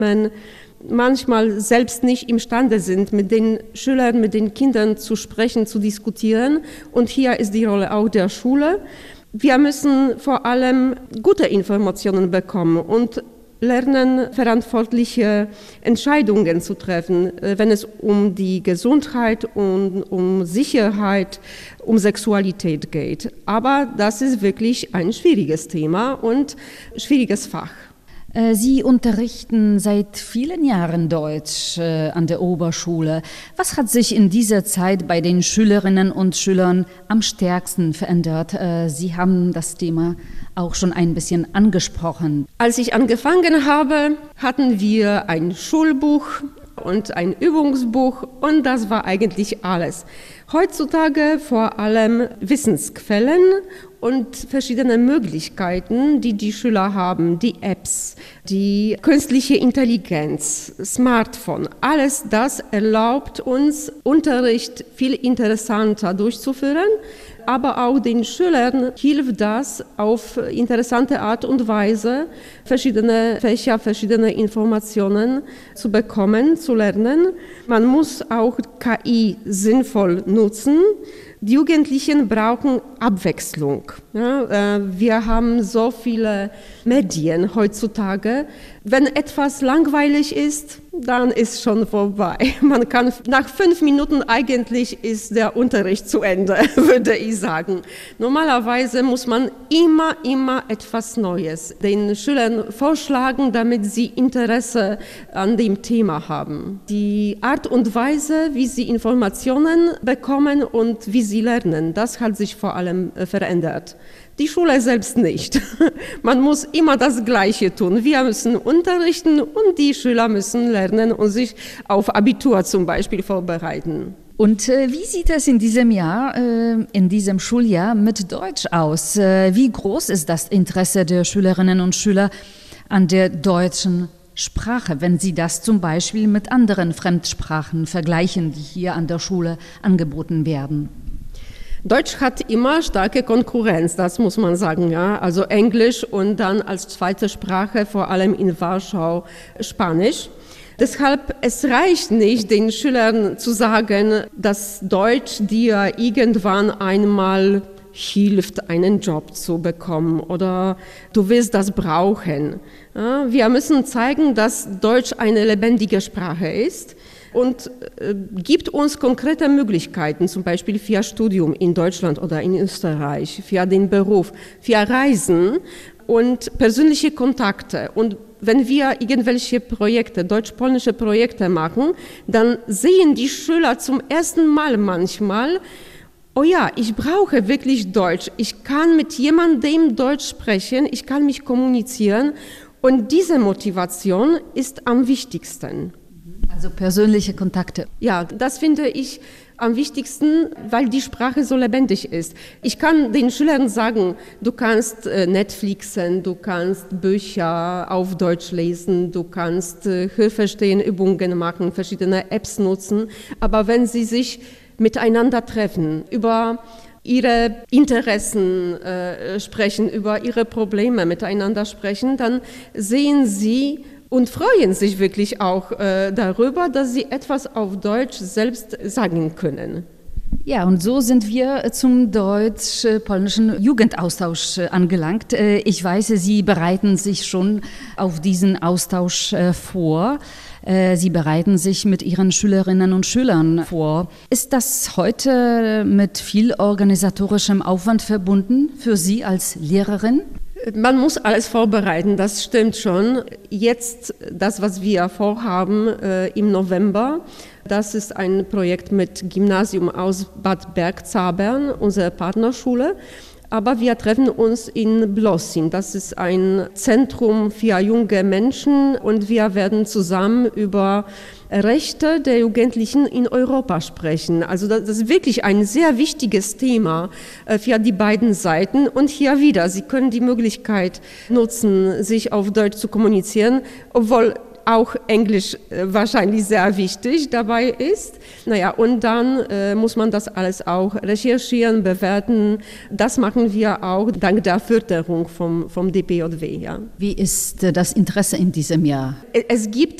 manchmal selbst nicht imstande sind, mit den Schülern, mit den Kindern zu sprechen, zu diskutieren. Und hier ist die Rolle auch der Schule. Wir müssen vor allem gute Informationen bekommen und lernen, verantwortliche Entscheidungen zu treffen, wenn es um die Gesundheit und um Sicherheit, um Sexualität geht. Aber das ist wirklich ein schwieriges Thema und schwieriges Fach. Sie unterrichten seit vielen Jahren Deutsch an der Oberschule. Was hat sich in dieser Zeit bei den Schülerinnen und Schülern am stärksten verändert? Sie haben das Thema auch schon ein bisschen angesprochen. Als ich angefangen habe, hatten wir ein Schulbuch und ein Übungsbuch und das war eigentlich alles. Heutzutage vor allem Wissensquellen und verschiedene Möglichkeiten, die die Schüler haben, die Apps, die künstliche Intelligenz, Smartphone, alles das erlaubt uns, Unterricht viel interessanter durchzuführen, aber auch den Schülern hilft das auf interessante Art und Weise, verschiedene Fächer, verschiedene Informationen zu bekommen, zu lernen. Man muss auch KI sinnvoll nutzen. Die Jugendlichen brauchen Abwechslung. Ja, wir haben so viele Medien heutzutage. Wenn etwas langweilig ist, dann ist schon vorbei. Man kann nach 5 Minuten eigentlich ist der Unterricht zu Ende, würde ich sagen. Normalerweise muss man immer etwas Neues den Schülern vorschlagen, damit sie Interesse an dem Thema haben. Die Art und Weise, wie sie Informationen bekommen und wie sie lernen, das hat sich vor allem verändert. Die Schule selbst nicht. Man muss immer das Gleiche tun. Wir müssen unterrichten und die Schüler müssen lernen und sich auf Abitur zum Beispiel vorbereiten. Und wie sieht es in diesem Jahr, in diesem Schuljahr mit Deutsch aus? Wie groß ist das Interesse der Schülerinnen und Schüler an der deutschen Sprache, wenn Sie das zum Beispiel mit anderen Fremdsprachen vergleichen, die hier an der Schule angeboten werden? Deutsch hat immer starke Konkurrenz, das muss man sagen, ja. Also Englisch und dann als zweite Sprache, vor allem in Warschau, Spanisch. Deshalb, es reicht nicht, den Schülern zu sagen, dass Deutsch dir irgendwann einmal hilft, einen Job zu bekommen oder du wirst das brauchen. Ja, wir müssen zeigen, dass Deutsch eine lebendige Sprache ist und gibt uns konkrete Möglichkeiten, zum Beispiel für Studium in Deutschland oder in Österreich, für den Beruf, für Reisen und persönliche Kontakte. Und wenn wir irgendwelche Projekte, deutsch-polnische Projekte machen, dann sehen die Schüler zum ersten Mal manchmal, oh ja, ich brauche wirklich Deutsch. Ich kann mit jemandem Deutsch sprechen, ich kann mich kommunizieren und diese Motivation ist am wichtigsten. Also persönliche Kontakte. Ja, das finde ich am wichtigsten, weil die Sprache so lebendig ist. Ich kann den Schülern sagen, du kannst Netflixen, du kannst Bücher auf Deutsch lesen, du kannst Hörverstehen-Übungen machen, verschiedene Apps nutzen, aber wenn sie sich miteinander treffen, über ihre Interessen sprechen, über ihre Probleme miteinander sprechen, dann sehen sie und freuen sich wirklich auch darüber, dass sie etwas auf Deutsch selbst sagen können. Ja, und so sind wir zum deutsch-polnischen Jugendaustausch angelangt. Ich weiß, Sie bereiten sich schon auf diesen Austausch vor. Sie bereiten sich mit Ihren Schülerinnen und Schülern vor. Ist das heute mit viel organisatorischem Aufwand verbunden für Sie als Lehrerin? Man muss alles vorbereiten, das stimmt schon. Jetzt, das, was wir vorhaben im November, das ist ein Projekt mit Gymnasium aus Bad Bergzabern, unsere Partnerschule. Aber wir treffen uns in Blossin. Das ist ein Zentrum für junge Menschen und wir werden zusammen über Rechte der Jugendlichen in Europa sprechen. Also das ist wirklich ein sehr wichtiges Thema für die beiden Seiten. Und hier wieder, Sie können die Möglichkeit nutzen, sich auf Deutsch zu kommunizieren, obwohl auch Englisch wahrscheinlich sehr wichtig dabei ist. Naja, und dann muss man das alles auch recherchieren, bewerten. Das machen wir auch dank der Förderung vom DBJW. Ja. Wie ist das Interesse in diesem Jahr? Es gibt